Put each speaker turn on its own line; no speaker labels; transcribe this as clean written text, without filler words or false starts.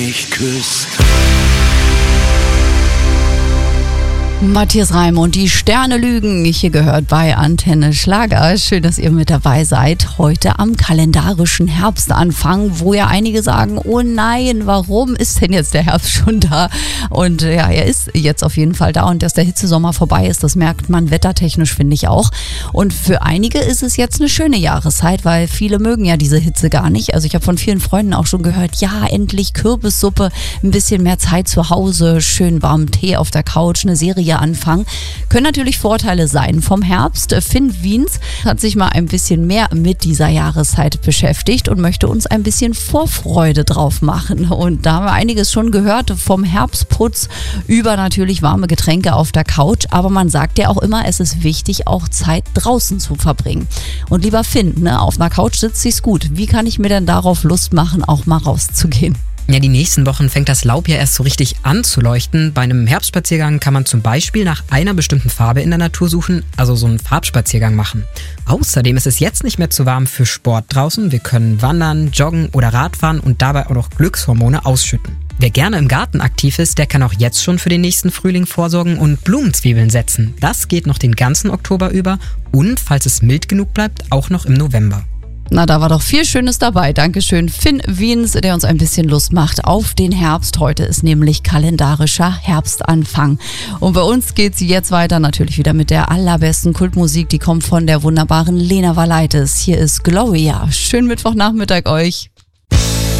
mich küsst.
Matthias Reim und die Sterne lügen. Hier gehört bei Antenne Schlager. Schön, dass ihr mit dabei seid. Heute am kalendarischen Herbstanfang, wo ja einige sagen, oh nein, warum ist denn jetzt der Herbst schon da? Und ja, er ist jetzt auf jeden Fall da und dass der Hitzesommer vorbei ist, das merkt man wettertechnisch, finde ich auch. Und für einige ist es jetzt eine schöne Jahreszeit, weil viele mögen ja diese Hitze gar nicht. Also ich habe von vielen Freunden auch schon gehört, ja, endlich Kürbissuppe, ein bisschen mehr Zeit zu Hause, schön warmen Tee auf der Couch, eine Serie anfangen. Können natürlich Vorteile sein vom Herbst. Finn Wiens hat sich mal ein bisschen mehr mit dieser Jahreszeit beschäftigt und möchte uns ein bisschen Vorfreude drauf machen. Und da haben wir einiges schon gehört, vom Herbstputz über natürlich warme Getränke auf der Couch. Aber man sagt ja auch immer, es ist wichtig, auch Zeit draußen zu verbringen. Und lieber Finn, auf einer Couch sitzt sich's gut. Wie kann ich mir denn darauf Lust machen, auch mal rauszugehen?
Ja, die nächsten Wochen fängt das Laub ja erst so richtig an zu leuchten. Bei einem Herbstspaziergang kann man zum Beispiel nach einer bestimmten Farbe in der Natur suchen, also so einen Farbspaziergang machen. Außerdem ist es jetzt nicht mehr zu warm für Sport draußen. Wir können wandern, joggen oder Radfahren und dabei auch noch Glückshormone ausschütten. Wer gerne im Garten aktiv ist, der kann auch jetzt schon für den nächsten Frühling vorsorgen und Blumenzwiebeln setzen. Das geht noch den ganzen Oktober über und, falls es mild genug bleibt, auch noch im November.
Na, da war doch viel Schönes dabei. Dankeschön, Finn Wiens, der uns ein bisschen Lust macht auf den Herbst. Heute ist nämlich kalendarischer Herbstanfang. Und bei uns geht's jetzt weiter natürlich wieder mit der allerbesten Kultmusik. Die kommt von der wunderbaren Lena Valaitis. Hier ist Gloria. Schönen Mittwochnachmittag euch.